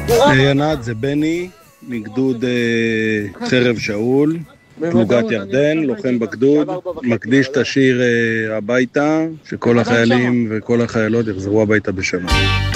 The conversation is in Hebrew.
ענת, זה בני, מגדוד חרב שאול, פלוגת ירדן, לוחם בגדוד, מקדיש את השיר הביתה, שכל החיילים וכל החיילות יחזרו הביתה בשלום.